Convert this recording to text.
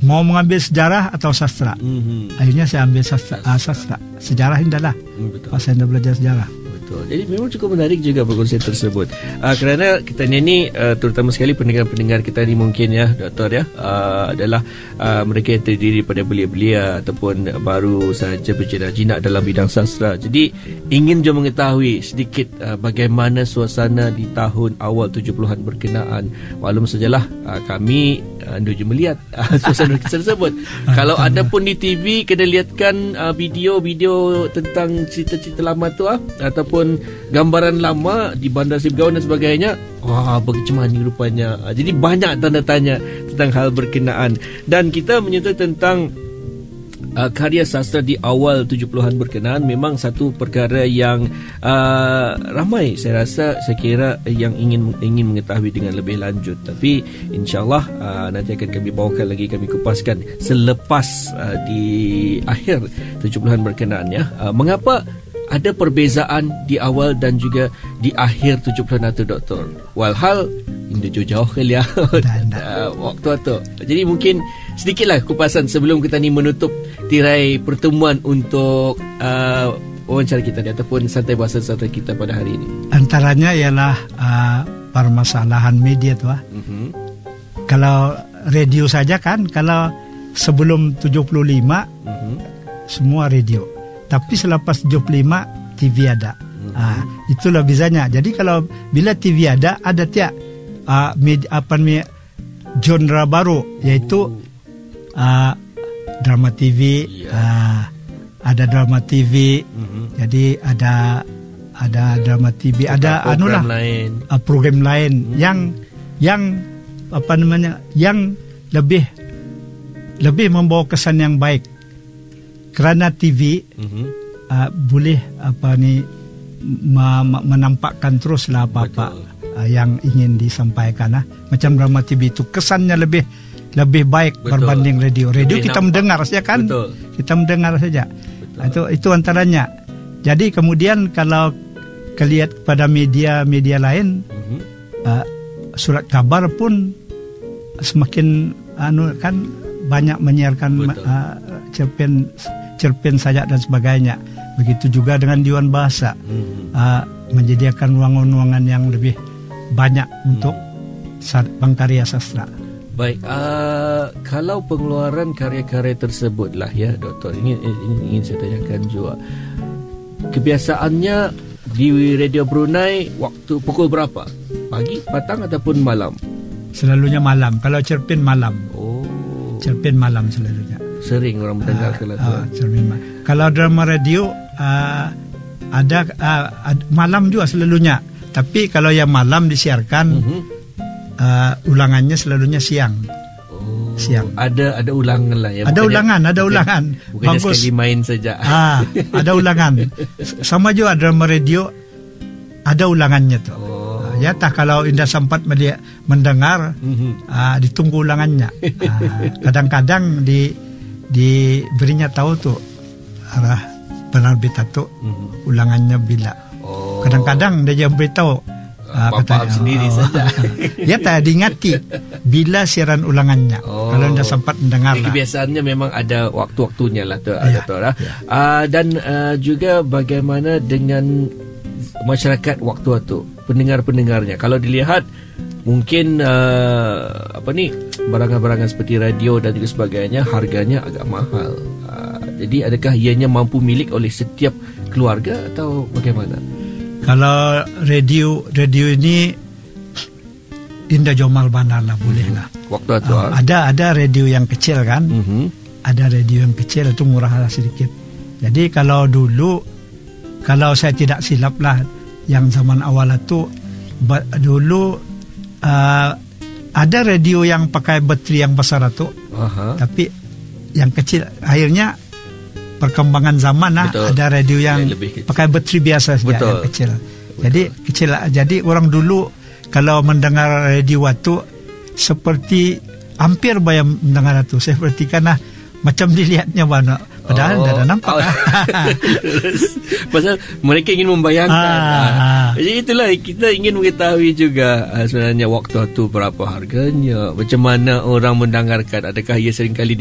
mau mengambil sejarah atau sastra. Akhirnya saya ambil sastra. Sejarah indah lah. Betul. Pas saya belajar sejarah. Betul. Jadi memang cukup menarik juga perkongsian tersebut. Kerana kita ni terutama sekali pendengar-pendengar kita ni mungkin ya, Doktor ya, adalah mereka yang terdiri pada belia-belia ataupun baru saja berjinak dalam bidang sastra. Jadi ingin juga mengetahui sedikit bagaimana suasana di tahun awal 70-an berkenaan. Maklum sajalah kami je melihat suasana tersebut. Kalau ada pun di TV kena lihatkan video-video tentang cerita-cerita lama tu ataupun gambaran lama di Bandar Seri Begawan dan sebagainya. Wah, bagaimana rupanya. Jadi banyak tanda tanya tentang hal berkenaan. Dan kita menyentuh tentang karya sastra di awal 70-an berkenaan memang satu perkara yang ramai saya kira yang ingin mengetahui dengan lebih lanjut, tapi insyaAllah nanti akan kami bawakan lagi, kami kupaskan selepas di akhir 70-an berkenaan ya. Mengapa ada perbezaan di awal dan juga di akhir 70-an itu, Doktor? Walhal ini jauh kali ya waktu itu. Jadi mungkin sedikitlah kupasan sebelum kita ni menutup tirai pertemuan untuk wawancara kita ni ataupun santai bahasa santai kita pada hari ini. Antaranya ialah permasalahan media tu. Kalau radio saja kan, kalau sebelum 75 semua radio. Tapi selepas 75 TV ada. Itulah bezanya. Jadi kalau bila TV ada tiap genre baru, iaitu drama TV. Ada drama TV. Jadi ada drama TV, ada program lain yang yang lebih membawa kesan yang baik. Kerana TV boleh menampakkan teruslah apa-apa yang ingin disampaikan. Macam drama TV itu kesannya lebih baik berbanding radio. Radio kita mendengar saja kan. Kita mendengar saja. Itu antaranya. Jadi kemudian kalau kelihat pada media lain, surat kabar pun semakin kan banyak menyiarkan cerpen sajak dan sebagainya. Begitu juga dengan Dewan Bahasa, menyediakan ruangan-ruangan yang lebih banyak untuk pengkarya sastra. Baik, kalau pengeluaran karya-karya tersebut lah ya, Doktor, ingin saya tanyakan juga, kebiasaannya di Radio Brunei waktu pukul berapa? Pagi, petang ataupun malam? Selalunya malam. Kalau cerpen malam. Cerpen malam selalunya. Sering orang mendengar kalau drama radio ada malam juga selalunya. Tapi kalau yang malam disiarkan ulangannya selalunya siang. Siang. Ada ulangan lah ya. Ada ulangan. Bukan sekali main saja. Ada ulangan. Sama juga drama radio ada ulangannya tu. Ya tak, kalau indah sempat mendengar ditunggu ulangannya. Kadang-kadang diberinya tahu tu arah penerbit tu ulangannya bila. Kadang-kadang dia beritahu Bapak sendiri saja. Ya tak diingati bila siaran ulangannya. Kalau anda sempat mendengar. Kebiasaannya memang ada waktu-waktunya lah tu, Doktor. Dan juga bagaimana dengan masyarakat waktu itu, pendengar-pendengarnya. Kalau dilihat mungkin barangan-barangan seperti radio dan juga sebagainya harganya agak mahal. Jadi adakah ianya mampu milik oleh setiap keluarga atau bagaimana? Kalau radio ini indah jomal banar lah, boleh lah. Waktu itu ada radio yang kecil kan. Ada radio yang kecil itu murah lah sedikit. Jadi kalau dulu, kalau saya tidak silap lah, yang zaman awal itu dulu ada radio yang pakai bateri yang besar itu, tapi yang kecil. Akhirnya perkembangan zaman lah, ada radio yang pakai bateri biasa saja, yang kecil. Jadi kecil. Jadi orang dulu kalau mendengar radio itu seperti hampir bayang mendengar itu. Saya perhatikan lah, macam dilihatnya mana. Padahal dah nampak. Pasal mereka ingin membayangkan. Jadi itulah kita ingin mengetahui juga sebenarnya waktu itu berapa harganya, macam mana orang mendengarkan, adakah ia seringkali